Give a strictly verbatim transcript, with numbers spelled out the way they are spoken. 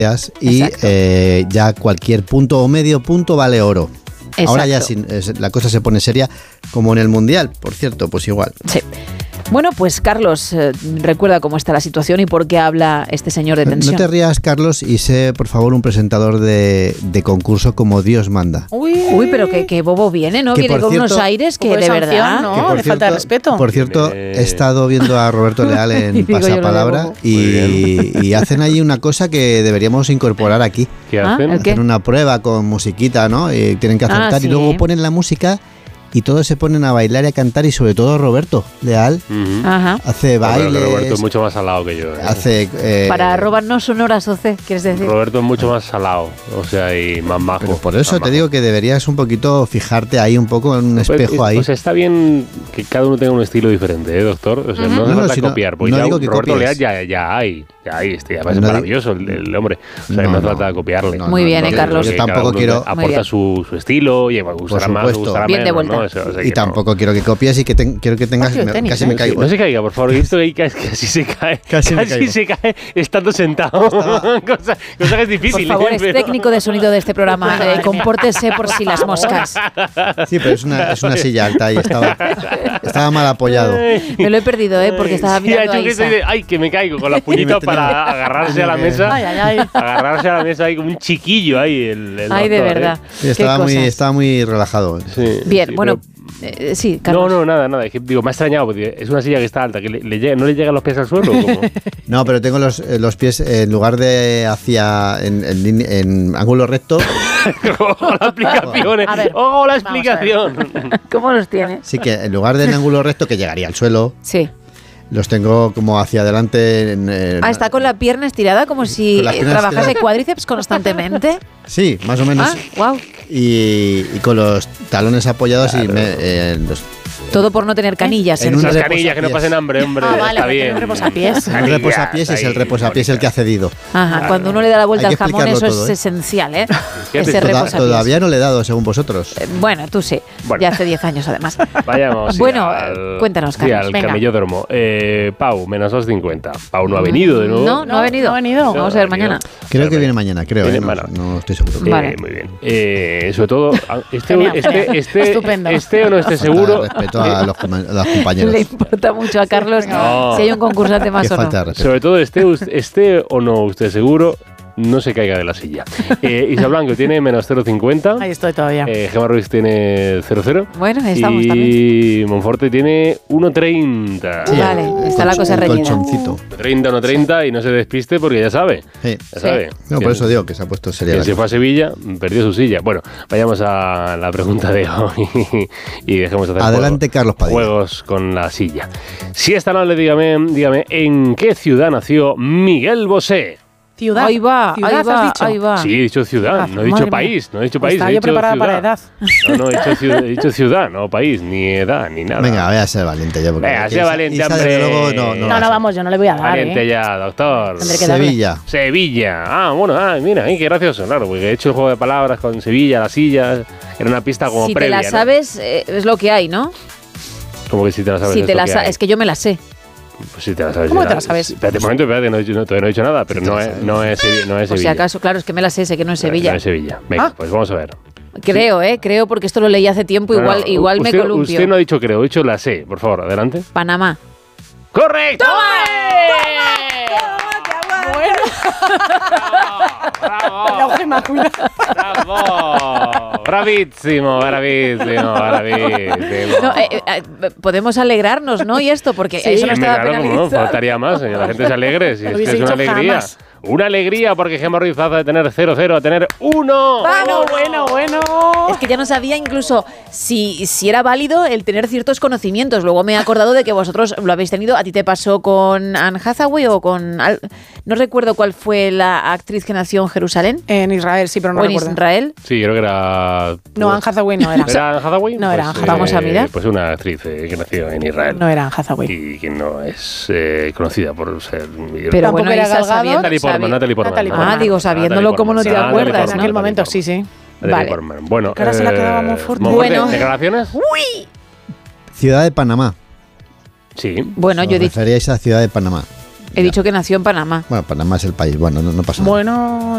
y eh, ya cualquier punto o medio punto vale oro. Exacto. Ahora ya sin, es, la cosa se pone seria, como en el Mundial, por cierto, pues igual. Sí. Bueno, pues Carlos, eh, recuerda cómo está la situación y por qué habla este señor de tensión. No te rías, Carlos, y sé, por favor, un presentador de, de concurso como Dios manda. Uy, Uy pero que, que bobo viene, ¿no? Que viene con cierto, unos aires que de sanción, verdad... ¿no? Que por Le cierto, falta de respeto. Por cierto, he estado viendo a Roberto Leal en Y digo yo lo de Pasapalabra bobo. y, y hacen ahí una cosa que deberíamos incorporar aquí. ¿Qué Ah, hacen? ¿el qué? Hacen una prueba con musiquita, ¿no? Y tienen que acertar Ah, sí. y luego ponen la música y todos se ponen a bailar y a cantar y sobre todo Roberto Leal Ujú. Ajá. hace Bueno, pero que bailes, Roberto es mucho más salado que yo. ¿eh? hace... eh, Para robarnos sonoras, Oce, ¿quieres decir? Roberto es mucho más salado, o sea, y más majo. Pero por eso más te majo. digo que deberías un poquito fijarte ahí un poco en un Pues, espejo ahí. O sea, está bien que cada uno tenga un estilo diferente, ¿eh, doctor? O sea, Ujú. no hace No, no, falta si no- copiar, porque no ya digo que Roberto copies. Leal ya, ya hay, ya hay, este, además es No di- maravilloso el, el hombre. O sea, No, no, hace no. falta copiarle. No, Muy no, bien, no, ¿eh, yo- Carlos? Yo Que cada tampoco uno quiero... aporta Muy bien. su, su estilo y bueno, gustará más o supuesto. gustará Bien de menos, vuelta. ¿no? O sea, o sea, Y que no- tampoco quiero que copies y que te- quiero que tengas... Partido de me- tenis, casi ¿eh? me caigo. No se caiga, por favor, he visto que casi, casi se cae. Casi Casi, me caigo. se cae estando sentado. cosa, cosa que es Por difícil. favor, ¿eh? es Pero- técnico de sonido de este programa. Eh, compórtese por si las moscas. Sí, pero es una, es una silla alta y estaba, estaba mal apoyado. Me lo he perdido, ¿eh? Porque estaba Sí, ha mirando hecho a que Isa. estoy de, ay, que me caigo con las puñitas tenía- para agarrarse a la mesa. Ay, ay, ay. Agarrarse a la mesa ahí como un chiquillo ahí. El, el Ay, de doctor, verdad. ¿eh? Sí, estaba, Qué muy, cosas. estaba muy relajado. Sí, Bien, sí, bueno, pero- eh, sí, No, Carlos. no, nada, nada. Es que, digo, me ha extrañado porque es una silla que está alta, que le, le llega- no le llegan los pies al suelo. ¿o cómo? No, pero tengo los, eh, los pies en lugar de hacia en, en línea- en ángulo recto. Ojo la explicación. A ver, Ojo la vamos a ver. explicación. ¿Cómo los tiene? Sí que en lugar de en ángulo recto que llegaría al suelo, Sí. los tengo como hacia adelante. En, en- Ah, está con la pierna estirada como si Con las eh, piernas trabajase estiradas. cuádriceps constantemente. Sí, más o menos. Ah, wow. Y, y con los talones apoyados y me, eh, los- Todo por no tener canillas. En ¿eh? un Esas reposapiés. canillas que no pasen hambre, hombre. Ah, vale, está que tiene bien. un reposapiés. el Canillas reposapiés es el ahí, reposapiés el que ha cedido. Ajá, cuando uno le da la vuelta Hay al que jamón, eso explicarlo todo, es ¿eh? esencial, ¿eh? Fíjate, Ese Toda- reposapiés. todavía no le he dado, según vosotros. Eh, Bueno, tú sí. Bueno. Ya hace diez años, además. Vayamos. sí, Bueno, al- cuéntanos, sí, Carlos. al Venga. camellódromo. Eh, Pau, menos dos cincuenta. Pau no ha venido de nuevo. No, no ha venido. No ha venido. Vamos a ver No ha mañana. venido. Creo que Vale. viene mañana, creo. Viene eh, no, mañana. no estoy seguro. Eh, Vale. Muy bien. Eh, sobre todo, este, Genial, este, genial. este, Estupendo. este o no esté Falta de seguro. respeto a los, com- a los compañeros. Le importa mucho a Carlos No. si hay un concursante más Qué o no. falta de respeto. Sobre todo, esté, us- esté o no usted seguro, no se caiga de la silla. Eh, Isa Blanco tiene menos cero coma cincuenta. Ahí estoy todavía. Eh, Gemma Ruiz tiene cero coma cero. Bueno, ahí estamos y también. Monforte tiene uno coma treinta. Sí, Vale, el está la colch- cosa el reñida. colchoncito. treinta, uno treinta y no se despiste porque ya sabe. Sí. Ya Sí. sabe. No, por eso digo que se ha puesto seria Quien la se cosa. fue a Sevilla perdió su silla. Bueno, vayamos a la pregunta de hoy y dejemos de hacer Adelante, juegos, Carlos Padilla. juegos con la silla. Si es tan amable, dígame, dígame, ¿en qué ciudad nació Miguel Bosé? Ciudad. Ahí va, Ciudad, ahí has va, dicho. ahí va. Sí, he dicho ciudad, Ah, no he dicho madre mía. país, no he dicho Pues país. estaba he yo dicho preparada ciudad. para edad. No, no, he dicho ciudad, he dicho ciudad, no país, ni edad, ni nada. Venga, voy a ser valiente ya. porque Venga, aquí sea Isa- valiente, Isa, hombre. desde luego, no, no, No, va a no, ser. vamos, yo no le voy a dar. Valiente ¿eh? ya, doctor. Tendré que darle. Sevilla. Sevilla. Ah, bueno, ah, mira, ay, qué gracioso, claro, porque he hecho el juego de palabras con Sevilla, la silla, era una pista como Si previa, te la ¿no? sabes, eh, es lo que hay, ¿no? Como que si te la sabes. Si es te lo la que sa- hay. es que yo me la sé. Pues si te la sabes. ¿Cómo ya. te la sabes? Espérate un momento, espérate, no, he dicho- no, todavía no he dicho nada, pero Sí te no la es, sabes. no es, Sevi- no es Por si Sevilla. acaso, claro, es que me la sé, sé que no es No, Sevilla. No es Sevilla. Venga, Ah. pues vamos a ver. Creo, ¿eh? Creo porque esto lo leí hace tiempo, No, igual, no, igual me usted, columpio. Usted no ha dicho creo, he dicho la sé. Por favor, adelante. Panamá. ¡Correcto! Bueno, ¡Bravo! la hoja inmaculada. ¡Bravo! ¡Bravísimo, bravísimo, bravísimo! No, eh, eh, eh, podemos alegrarnos, ¿no? Y esto, porque Sí, eso no Hombre, estaba claro, como no, penalizado. faltaría más. La gente se alegre, si No es lo que hubiese es una dicho alegría. jamás. Una alegría porque Gemma Ruiz pasa de tener cero cero a tener uno. Bueno, bueno, bueno. Es que ya no sabía incluso si, si era válido el tener ciertos conocimientos. Luego me he acordado de que vosotros lo habéis tenido. ¿A ti te pasó con Anne Hathaway o con...? Al- no recuerdo cuál fue la actriz que nació en Jerusalén. En Israel, sí, pero no o en recuerdo. Israel. Sí, creo que era... No, Anne Hathaway no era. ¿Era Anne Hathaway? No era Anne Hathaway. Vamos a mirar. Pues una actriz eh, que nació en Israel. No era Anne Hathaway. Y que no es eh, conocida por ser... Pero Tampoco bueno, era Isa, Gal Gadot. sabiendo- Natalie Portman, sabi- Natalie Portman. Natalie Ah, Portman. digo, sabiéndolo, ¿cómo no te Natalie acuerdas, Portman, no? En aquel Natalie momento, Portman. sí, sí. Natalie Vale. Portman. Bueno, Que ahora se la quedaba eh, Monforte. Monforte, Bueno. ¿declaraciones? Ciudad de Panamá. Sí. Bueno, yo he Os dicho, referíais a Ciudad de Panamá. he dicho que nació en Panamá. Bueno, Panamá es el país. Bueno, no, no pasa nada. Bueno,